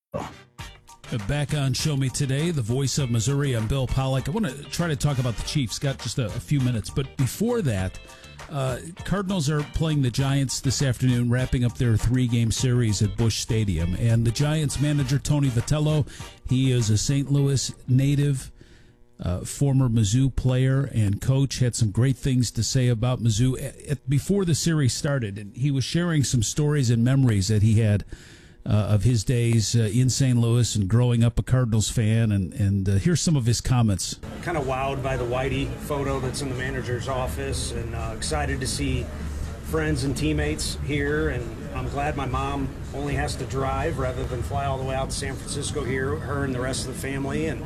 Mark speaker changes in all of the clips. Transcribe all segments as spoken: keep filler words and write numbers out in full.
Speaker 1: Back on Show Me Today, the voice of Missouri. I'm Bill Pollack. I want to try to talk about the Chiefs. Got just a, a few minutes. But before that, uh, Cardinals are playing the Giants this afternoon, wrapping up their three-game series at Busch Stadium. And the Giants manager, Tony Vitello, he is a Saint Louis native, uh, former Mizzou player and coach, had some great things to say about Mizzou at, at, before the series started. And he was sharing some stories and memories that he had Uh, of his days uh, in Saint Louis and growing up a Cardinals fan, and, and uh, here's some of his comments.
Speaker 2: Kind of wowed by the Whitey photo that's in the manager's office, and uh, excited to see friends and teammates here, and I'm glad my mom only has to drive rather than fly all the way out to San Francisco here, her and the rest of the family, and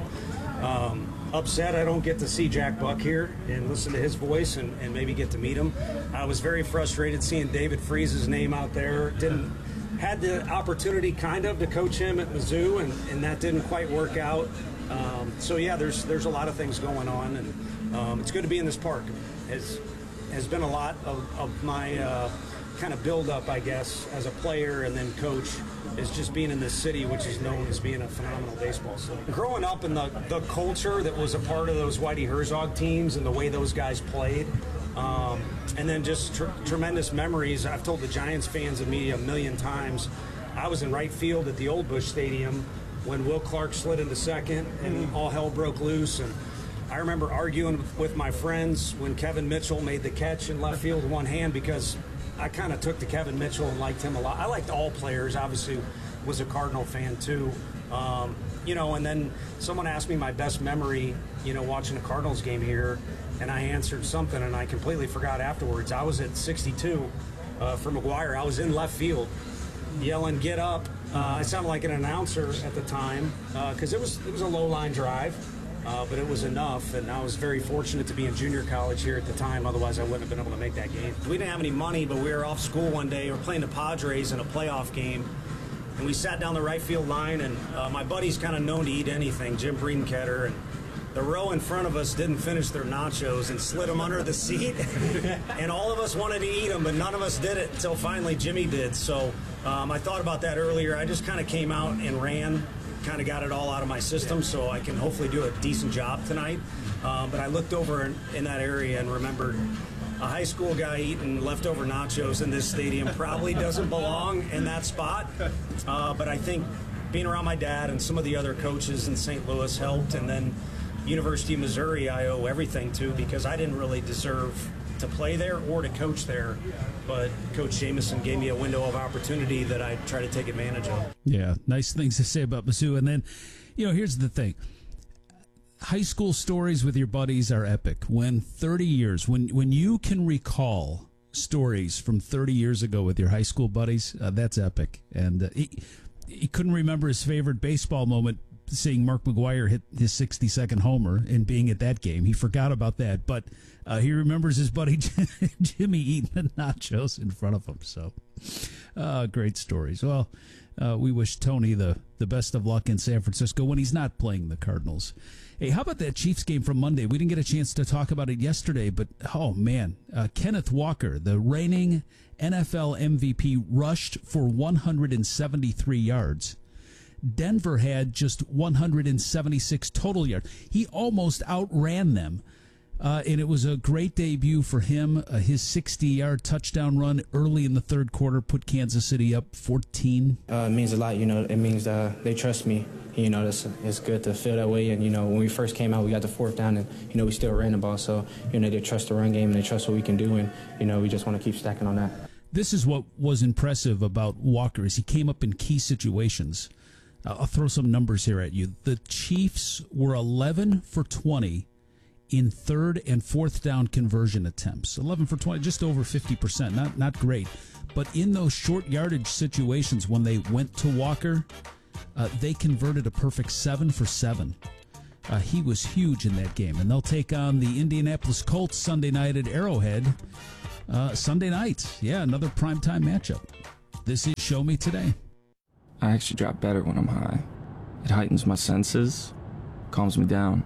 Speaker 2: um, upset I don't get to see Jack Buck here and listen to his voice and, and maybe get to meet him. I was very frustrated seeing David Freese's name out there. Didn't Had the opportunity kind of to coach him at Mizzou, and, and that didn't quite work out. Um, so, yeah, there's there's a lot of things going on, and um, it's good to be in this park. Has has been a lot of, of my uh, kind of build-up, I guess, as a player and then coach, is just being in this city, which is known as being a phenomenal baseball city. Growing up in the, the culture that was a part of those Whitey Herzog teams and the way those guys played, Um, and then just tr- tremendous memories. I've told the Giants fans and media a million times. I was in right field at the old Busch Stadium when Will Clark slid into second and all hell broke loose. And I remember arguing with my friends when Kevin Mitchell made the catch in left field with one hand, because I kind of took to Kevin Mitchell and liked him a lot. I liked all players. Obviously, was a Cardinal fan too. Um, you know, and then someone asked me my best memory, you know, watching a Cardinals game here, and I answered something, and I completely forgot afterwards. I was at sixty-two uh, for McGuire. I was in left field yelling, "Get up." Uh, I sounded like an announcer at the time because uh, it was it was a low-line drive, uh, but it was enough, and I was very fortunate to be in junior college here at the time. Otherwise, I wouldn't have been able to make that game. We didn't have any money, but we were off school one day. We were playing the Padres in a playoff game, and we sat down the right field line, and uh, my buddy's kind of known to eat anything, Jim Breedenketter, and the row in front of us didn't finish their nachos and slid them under the seat, and all of us wanted to eat them, but none of us did it until finally Jimmy did. So um, I thought about that earlier. I just kind of came out and ran, kind of got it all out of my system, so I can hopefully do a decent job tonight. Uh, but I looked over in, in that area and remembered a high school guy eating leftover nachos in this stadium probably doesn't belong in that spot. Uh, but I think being around my dad and some of the other coaches in Saint Louis helped, and then University of Missouri I owe everything to, because I didn't really deserve to play there or to coach there, but Coach Jameson gave me a window of opportunity that I try to take advantage of.
Speaker 1: Yeah, nice things to say about Mizzou. And then, you know, here's the thing. High school stories with your buddies are epic. When thirty years, when when you can recall stories from thirty years ago with your high school buddies, uh, that's epic. And uh, he, he couldn't remember his favorite baseball moment, seeing Mark McGuire hit his sixty-second homer and being at that game. He forgot about that, but uh, he remembers his buddy Jimmy eating the nachos in front of him. So, uh, great stories. Well, uh, we wish Tony the, the best of luck in San Francisco when he's not playing the Cardinals. Hey, how about that Chiefs game from Monday? We didn't get a chance to talk about it yesterday, but, oh, man, uh, Kenneth Walker, the reigning N F L M V P, rushed for one hundred seventy-three yards. Denver had just one hundred seventy-six total yards. He almost outran them, uh, and it was a great debut for him. Uh, his sixty-yard touchdown run early in the third quarter put Kansas City up fourteen.
Speaker 3: Uh, it means a lot, you know. It means uh, they trust me. You know, it's, it's good to feel that way. And, you know, when we first came out, we got the fourth down, and, you know, we still ran the ball. So, you know, they trust the run game, and they trust what we can do. And, you know, we just want to keep stacking on that.
Speaker 1: This is what was impressive about Walker, is he came up in key situations. I'll throw some numbers here at you. The Chiefs were eleven for twenty in third and fourth down conversion attempts. eleven for twenty, just over fifty percent. Not not great. But in those short yardage situations when they went to Walker, uh, they converted a perfect seven for seven. Uh, he was huge in that game. And they'll take on the Indianapolis Colts Sunday night at Arrowhead. Uh, Sunday night. Yeah, another primetime matchup. This is Show Me Today.
Speaker 4: I actually drop better when I'm high. It heightens my senses, calms me down.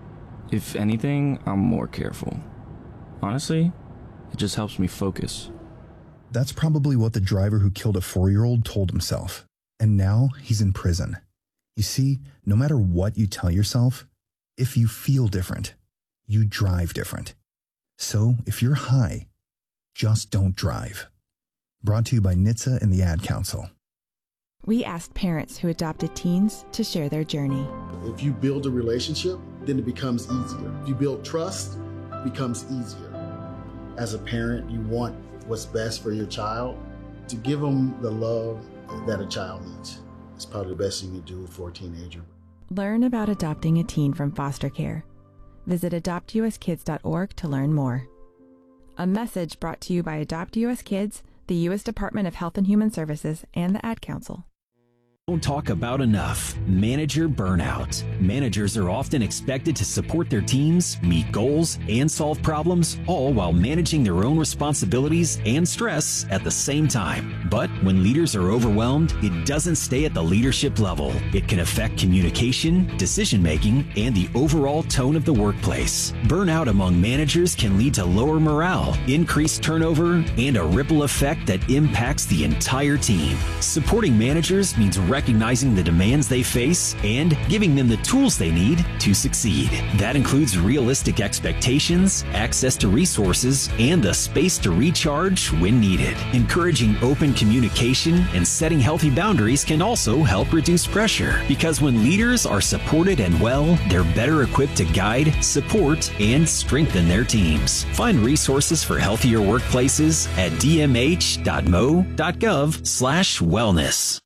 Speaker 4: If anything, I'm more careful. Honestly, it just helps me focus.
Speaker 5: That's probably what the driver who killed a four-year-old told himself. And now he's in prison. You see, no matter what you tell yourself, if you feel different, you drive different. So if you're high, just don't drive. Brought to you by N H T S A and the Ad Council.
Speaker 6: We asked parents who adopted teens to share their journey.
Speaker 7: If you build a relationship, then it becomes easier. If you build trust, it becomes easier. As a parent, you want what's best for your child. To give them the love that a child needs. It's probably the best thing you can do for a teenager.
Speaker 6: Learn about adopting a teen from foster care. Visit adopt u s kids dot org to learn more. A message brought to you by Adopt U S Kids, the U S Department of Health and Human Services, and the Ad Council.
Speaker 8: Don't talk about enough. Manager burnout. Managers are often expected to support their teams, meet goals, and solve problems, all while managing their own responsibilities and stress at the same time. But when leaders are overwhelmed, it doesn't stay at the leadership level. It can affect communication, decision-making, and the overall tone of the workplace. Burnout among managers can lead to lower morale, increased turnover, and a ripple effect that impacts the entire team. Supporting managers means recognizing the demands they face and giving them the tools they need to succeed. That includes realistic expectations, access to resources, and the space to recharge when needed. Encouraging open communication and setting healthy boundaries can also help reduce pressure, because when leaders are supported and well, they're better equipped to guide, support, and strengthen their teams. Find resources for healthier workplaces at d m h dot m o dot gov slash wellness.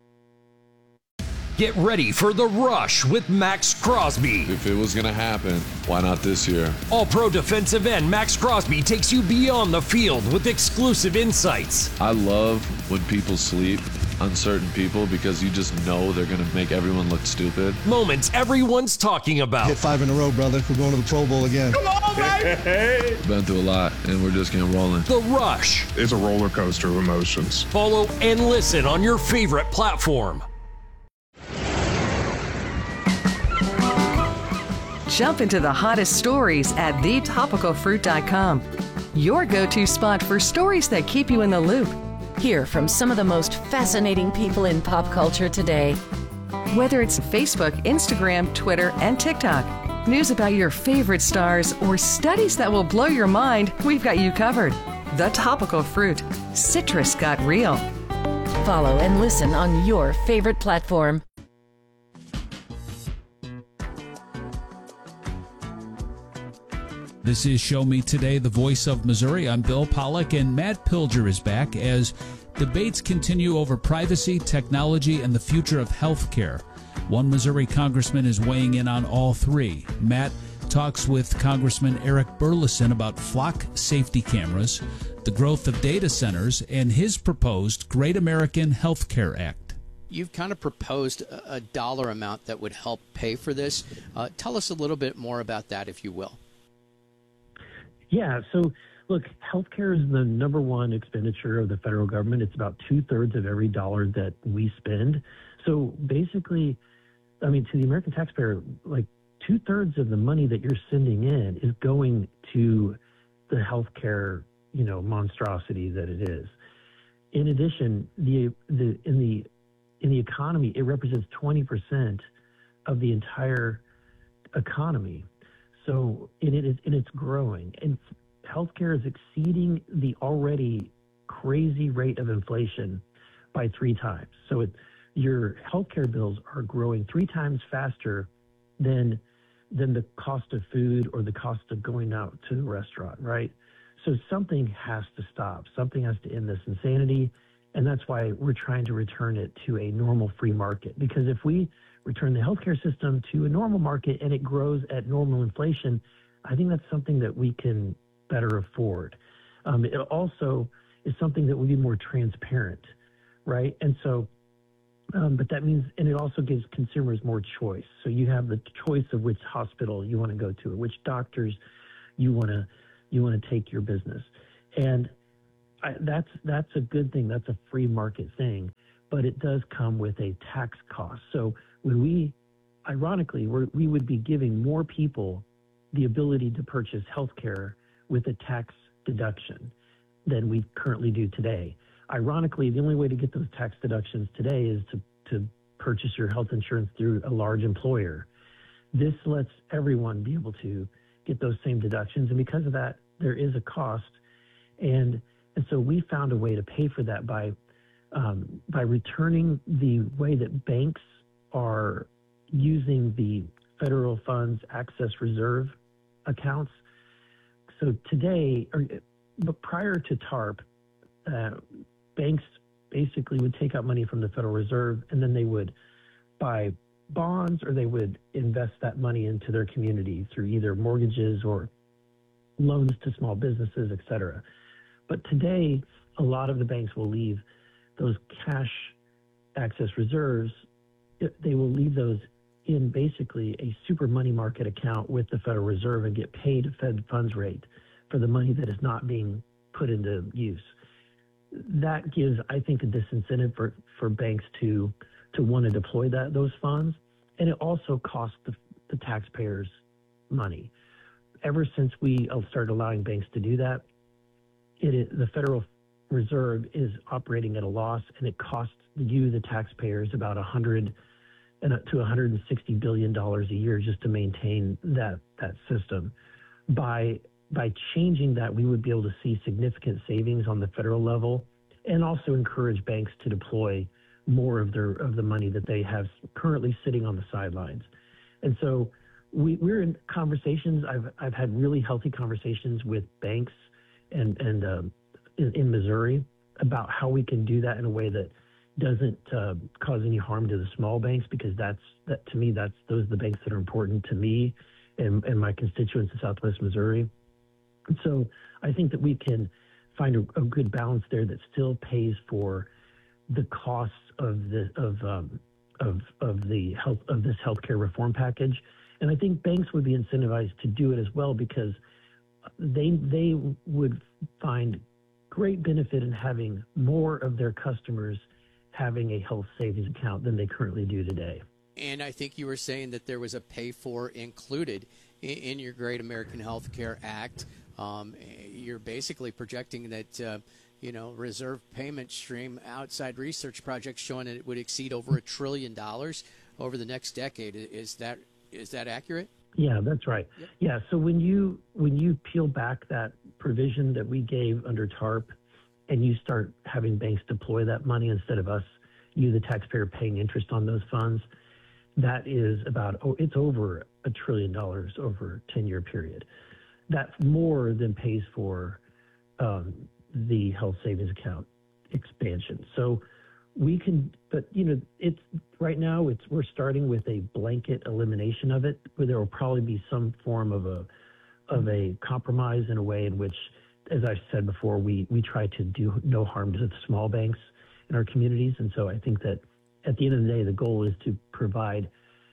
Speaker 9: Get ready for The Rush with Max Crosby.
Speaker 10: If it was going to happen, why not this year?
Speaker 9: All-pro defensive end Max Crosby takes you beyond the field with exclusive insights.
Speaker 10: I love when people sleep, uncertain people, because you just know they're going to make everyone look stupid.
Speaker 9: Moments everyone's talking about.
Speaker 11: Hit five in a row, brother. We're going to the Pro Bowl again.
Speaker 10: Come on, baby! Been through a lot, and we're just getting rolling.
Speaker 9: The Rush.
Speaker 12: It's a roller coaster of emotions.
Speaker 9: Follow and listen on your favorite platform.
Speaker 13: Jump into the hottest stories at the topical fruit dot com. Your go-to spot for stories that keep you in the loop.
Speaker 14: Hear from some of the most fascinating people in pop culture today.
Speaker 13: Whether it's Facebook, Instagram, Twitter, and TikTok, news about your favorite stars, or studies that will blow your mind, we've got you covered. The Topical Fruit. Citrus got real.
Speaker 14: Follow and listen on your favorite platform.
Speaker 1: This is Show Me Today, the voice of Missouri. I'm Bill Pollack, and Matt Pilger is back as debates continue over privacy, technology, and the future of health care. One Missouri congressman is weighing in on all three. Matt talks with Congressman Eric Burleson about flock safety cameras, the growth of data centers, and his proposed Great American Health Care Act.
Speaker 15: You've kind of proposed a dollar amount that would help pay for this. Uh, tell us a little bit more about that, if you will.
Speaker 16: Yeah, so look, healthcare is the number one expenditure of the federal government. It's about two-thirds of every dollar that we spend. So basically, I mean, to the American taxpayer, like two-thirds of the money that you're sending in is going to the healthcare, you know, monstrosity that it is. In addition, the the in the in the economy, it represents twenty percent of the entire economy. So and it is and it's growing, and healthcare is exceeding the already crazy rate of inflation by three times. So it, your healthcare bills are growing three times faster than than the cost of food or the cost of going out to the restaurant, right? So something has to stop. Something has to end this insanity, and that's why we're trying to return it to a normal free market. Because if we return the healthcare system to a normal market and it grows at normal inflation, I think that's something that we can better afford. Um, it also is something that will be more transparent, right? And so, um, but that means, and it also gives consumers more choice. So you have the choice of which hospital you want to go to, or which doctors you want to you want to take your business, and I, that's that's a good thing. That's a free market thing, but it does come with a tax cost. So when we, ironically, we're, we would be giving more people the ability to purchase health care with a tax deduction than we currently do today. Ironically, the only way to get those tax deductions today is to, to purchase your health insurance through a large employer. This lets everyone be able to get those same deductions. And because of that, there is a cost. And, and so we found a way to pay for that by, um, by returning the way that banks are using the federal funds access reserve accounts. So today, or, but prior to TARP, uh, banks basically would take out money from the Federal Reserve, and then they would buy bonds or they would invest that money into their community through either mortgages or loans to small businesses, et cetera. But today, a lot of the banks will leave those cash access reserves, they will leave those in basically a super money market account with the Federal Reserve and get paid a Fed funds rate for the money that is not being put into use. That gives, I think, a disincentive for, for banks to to want to deploy that those funds, and it also costs the, the taxpayers money. Ever since we started allowing banks to do that, it is, the Federal Reserve is operating at a loss, and it costs you, the taxpayers, about one hundred to one hundred sixty billion dollars a year just to maintain that that system. By By changing that, we would be able to see significant savings on the federal level and also encourage banks to deploy more of their of the money that they have currently sitting on the sidelines. And so we, we're in conversations. I've I've had really healthy conversations with banks and and um, in, in Missouri about how we can do that in a way that doesn't uh, cause any harm to the small banks, because that's that to me that's those are the banks that are important to me and, and my constituents in Southwest Missouri. So I think that we can find a, a good balance there that still pays for the costs of the of um, of of the health of this healthcare reform package, and I think banks would be incentivized to do it as well, because they they would find great benefit in having more of their customers having a health savings account than they currently do today.
Speaker 15: And I think you were saying that there was a pay for included in, in your Great American Healthcare Act. Um, you're basically projecting that, uh, you know, reserve payment stream outside research projects showing that it would exceed over a trillion dollars over the next decade. Is that is that accurate?
Speaker 16: Yeah, that's right. Yep. Yeah. So when you when you peel back that provision that we gave under TARP, and you start having banks deploy that money instead of us, you, the taxpayer, paying interest on those funds, that is about, oh, it's over a trillion dollars over a ten-year period. That's more than pays for um, the health savings account expansion. So we can, but you know, it's right now it's we're starting with a blanket elimination of it, where there will probably be some form of a of a compromise in a way in which, as I said before, we we try to do no harm to the small banks in our communities. And so I think that at the end of the day, the goal is to provide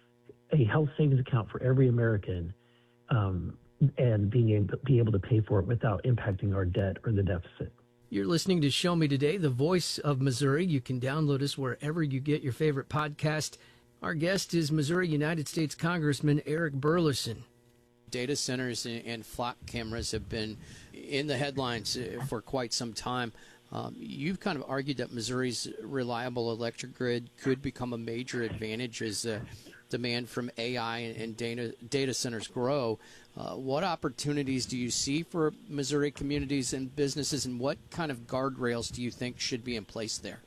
Speaker 16: a health savings account for every American, um, and being able, be able to pay for it without impacting our debt or the deficit.
Speaker 17: You're listening to Show Me Today, the voice of Missouri. You can download us wherever you get your favorite podcast. Our guest is Missouri United States Congressman Eric Burleson.
Speaker 15: Data centers and flock cameras have been in the headlines for quite some time. Um, you've kind of argued that Missouri's reliable electric grid could become a major advantage as uh, demand from A I and data, data centers grow. Uh, what opportunities do you see for Missouri communities and businesses, and what kind of guardrails do you think should be in place there?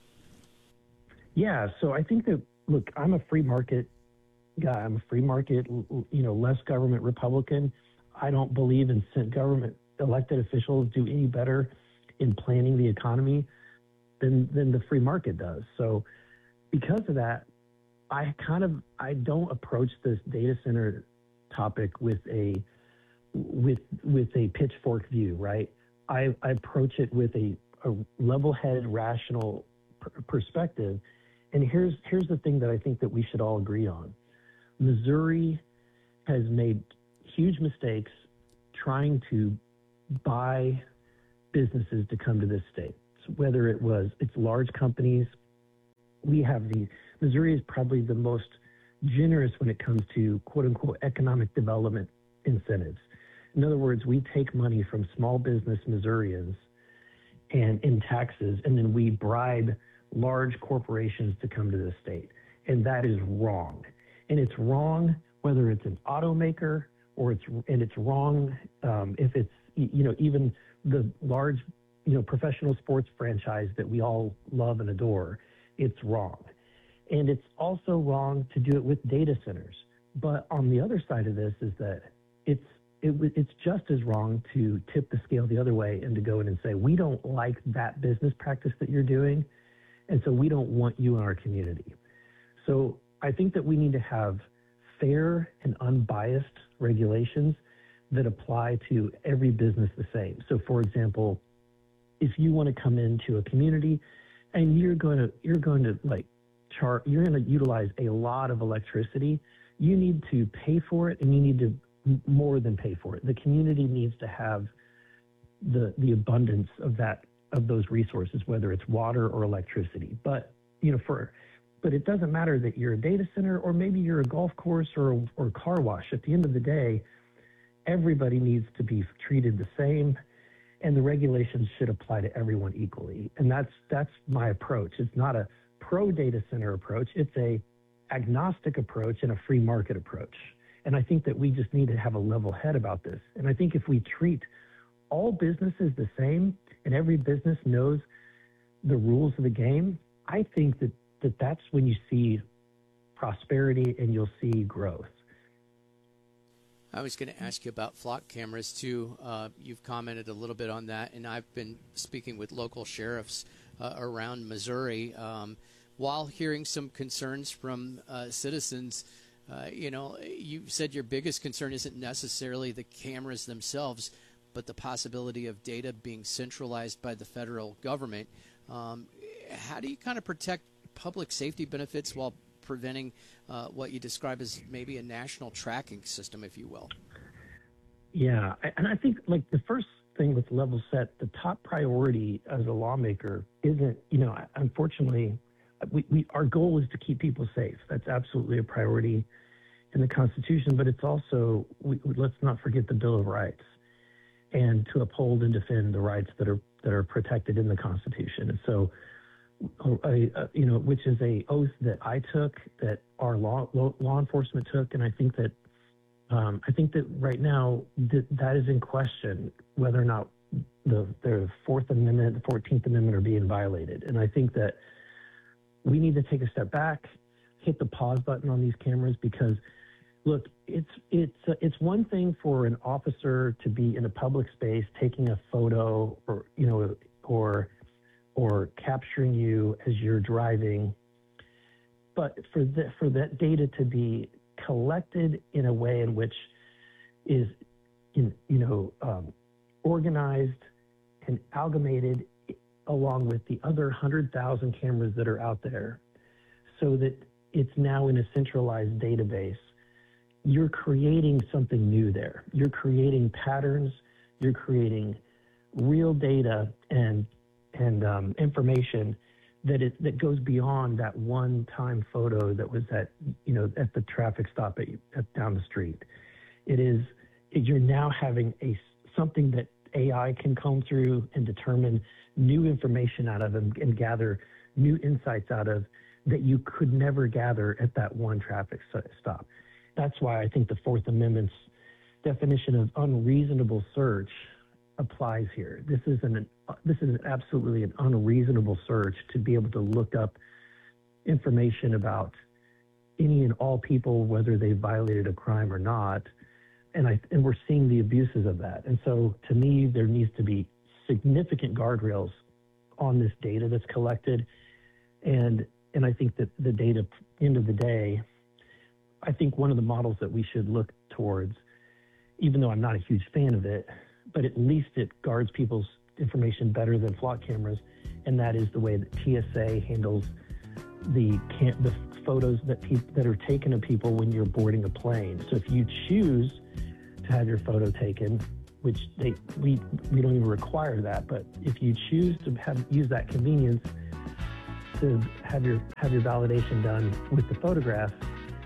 Speaker 16: Yeah, so I think that, look, I'm a free market guy. I'm a free market, you know, less government Republican. I don't believe in government elected officials do any better in planning the economy than than the free market does. So because of that, I kind of I don't approach this data center topic with a with with a pitchfork view, right? I, I approach it with a, a level-headed, rational pr- perspective. And here's here's the thing that I think that we should all agree on. Missouri has made huge mistakes trying to buy businesses to come to this state. So whether it was it's large companies, we have the Missouri is probably the most generous when it comes to quote unquote economic development incentives. In other words, we take money from small business Missourians and in taxes, and then we bribe large corporations to come to the state. And that is wrong. And it's wrong whether it's an automaker or it's, and it's wrong um, if it's, you know, even the large, you know, professional sports franchise that we all love and adore. It's wrong. And it's also wrong to do it with data centers. But on the other side of this is that it's, it, it's just as wrong to tip the scale the other way and to go in and say, we don't like that business practice that you're doing, and so we don't want you in our community. So I think that we need to have fair and unbiased regulations that apply to every business the same. So for example, if you want to come into a community and you're going to, you're going to like chart, you're going to utilize a lot of electricity, you need to pay for it, and you need to more than pay for it. The community needs to have the the abundance of that, of those resources, whether it's water or electricity. But, you know, for, but it doesn't matter that you're a data center or maybe you're a golf course or, or a car wash. At the end of the day, everybody needs to be treated the same, and the regulations should apply to everyone equally. And that's, that's my approach. It's not a pro data center approach. It's a agnostic approach and a free market approach. And I think that we just need to have a level head about this. And I think if we treat all businesses the same and every business knows the rules of the game, I think that, that that's when you see prosperity and you'll see growth.
Speaker 15: I was going to ask you about flock cameras too. Uh, you've commented a little bit on that, and I've been speaking with local sheriffs uh, around Missouri um, while hearing some concerns from uh, citizens. Uh, you know, you said your biggest concern isn't necessarily the cameras themselves, but the possibility of data being centralized by the federal government. Um, how do you kind of protect public safety benefits while preventing uh, what you describe as maybe a national tracking system, if you will?
Speaker 16: Yeah, and I think like the first thing with level set, the top priority as a lawmaker isn't, you know, unfortunately, we, we our goal is to keep people safe. That's absolutely a priority in the Constitution, but it's also, we, let's not forget the Bill of Rights, and to uphold and defend the rights that are that are protected in the Constitution. And so, a, a, you know, which is a oath that I took, that our law law, law enforcement took, and I think that um, I think that right now that that is in question, whether or not the the Fourth Amendment, the Fourteenth Amendment are being violated. And I think that we need to take a step back, hit the pause button on these cameras, because look, it's it's uh, it's one thing for an officer to be in a public space taking a photo, or you know, or or capturing you as you're driving, but for the, for that data to be collected in a way in which is, in, you know, um, organized and amalgamated along with the other one hundred thousand cameras that are out there, so that it's now in a centralized database, you're creating something new there. You're creating patterns, you're creating real data and and um, information that it, that goes beyond that one-time photo that was at, you know, at the traffic stop at, at down the street. It is, it, you're now having a something that A I can comb through and determine new information out of and, and gather new insights out of that you could never gather at that one traffic stop. That's why I think the Fourth Amendment's definition of unreasonable search applies here. This is an this is absolutely an unreasonable search to be able to look up information about any and all people, whether they violated a crime or not. And I and we're seeing the abuses of that. And so to me, there needs to be significant guardrails on this data that's collected. And and I think that the data, end of the day, I think one of the models that we should look towards, even though I'm not a huge fan of it, but at least it guards people's information better than flock cameras, and that is the way that T S A handles the cam- the photos that pe- that are taken of people when you're boarding a plane. So if you choose to have your photo taken, which they we we don't even require that, but if you choose to have use that convenience to have your have your validation done with the photograph,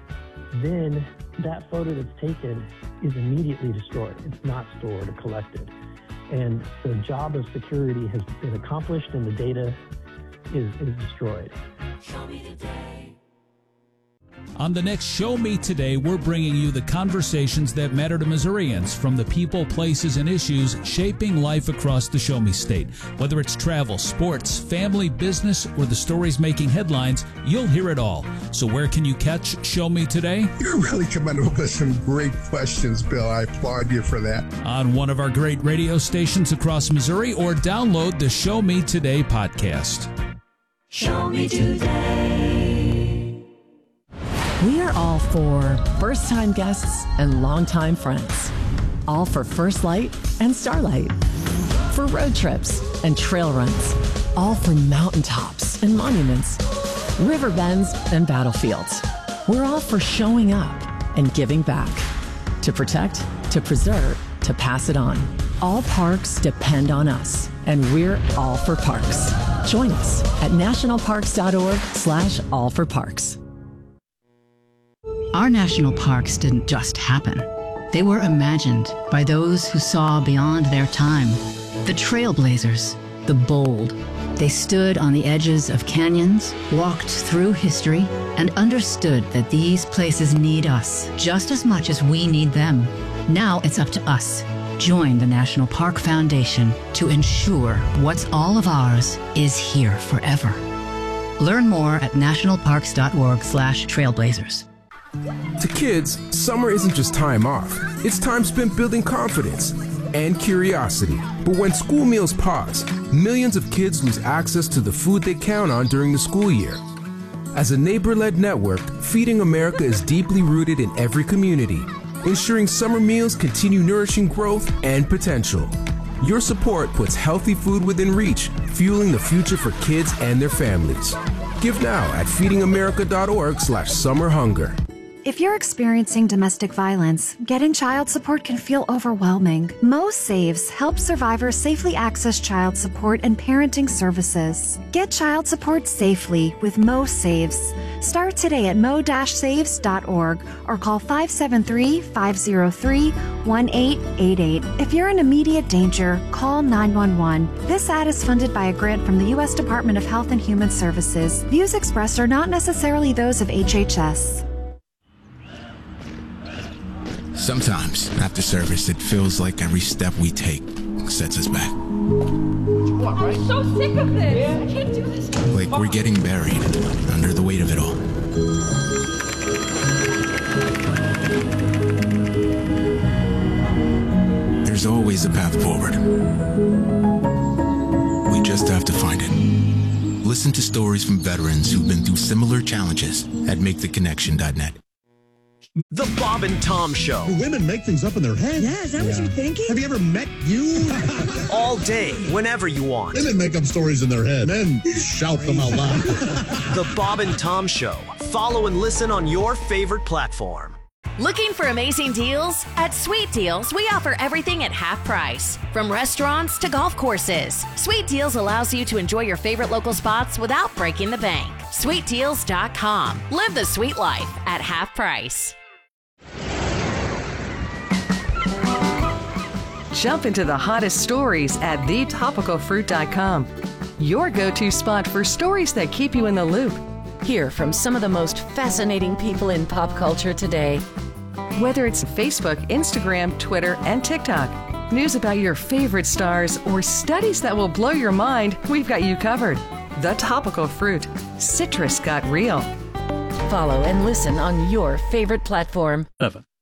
Speaker 16: then that photo that's taken is immediately destroyed. It's not stored or collected. And the job of security has been accomplished and the data is, is destroyed.
Speaker 18: Show me the day.
Speaker 1: On the next Show Me Today, we're bringing you the conversations that matter to Missourians from the people, places, and issues shaping life across the Show Me State. Whether it's travel, sports, family, business, or the stories making headlines, you'll hear it all. So where can you catch Show Me Today?
Speaker 11: You're really coming up with some great questions, Bill. I applaud you for that.
Speaker 1: On one of our great radio stations across Missouri, or download the Show Me Today podcast.
Speaker 18: Show Me Today.
Speaker 14: We are all for first-time guests and longtime friends. All for First Light and Starlight. For road trips and trail runs. All for mountaintops and monuments. River bends and battlefields. We're all for showing up and giving back. To protect, to preserve, to pass it on. All parks depend on us, and we're all for parks. Join us at nationalparks.org slash all for parks.
Speaker 19: Our national parks didn't just happen. They were imagined by those who saw beyond their time. The trailblazers, the bold. They stood on the edges of canyons, walked through history, and understood that these places need us just as much as we need them. Now it's up to us. Join the National Park Foundation to ensure what's all of ours is here forever. Learn more at nationalparks.org slash trailblazers.
Speaker 20: To kids, summer isn't just time off. It's time spent building confidence and curiosity. But when school meals pause, millions of kids lose access to the food they count on during the school year. As a neighbor-led network, Feeding America is deeply rooted in every community, ensuring summer meals continue nourishing growth and potential. Your support puts healthy food within reach, fueling the future for kids and their families. Give now at feedingamerica.org slash summer hunger.
Speaker 21: If you're experiencing domestic violence, getting child support can feel overwhelming. Mo Saves helps survivors safely access child support and parenting services. Get child support safely with Mo Saves. Start today at mo dash saves dot org or call five seven three, five zero three, one eight eight eight. If you're in immediate danger, call nine one one. This ad is funded by a grant from the U S Department of Health and Human Services. Views expressed are not necessarily those of H H S.
Speaker 22: Sometimes, after service, it feels like every step we take sets us back.
Speaker 18: I'm so sick of this. I can't do this.
Speaker 22: Like we're getting buried under the weight of it all. There's always a path forward. We just have to find it. Listen to stories from veterans who've been through similar challenges at make the connection dot net.
Speaker 9: The Bob and Tom Show.
Speaker 11: Do women make things up in their head?
Speaker 23: Yeah, is that yeah. what you're thinking?
Speaker 11: Have you ever met you?
Speaker 9: All day, whenever you want.
Speaker 11: Women make up stories in their head. Men shout them out loud.
Speaker 9: The Bob and Tom Show. Follow and listen on your favorite platform.
Speaker 14: Looking for amazing deals? At Sweet Deals, we offer everything at half price. From restaurants to golf courses, Sweet Deals allows you to enjoy your favorite local spots without breaking the bank. sweet deals dot com. Live the sweet life at half price.
Speaker 13: Jump into the hottest stories at the topical fruit dot com. Your go-to spot for stories that keep you in the loop.
Speaker 14: Hear from some of the most fascinating people in pop culture today.
Speaker 13: Whether it's Facebook, Instagram, Twitter, and TikTok, news about your favorite stars, or studies that will blow your mind, we've got you covered. The Topical Fruit. Citrus got real.
Speaker 14: Follow and listen on your favorite platform.
Speaker 1: Evan.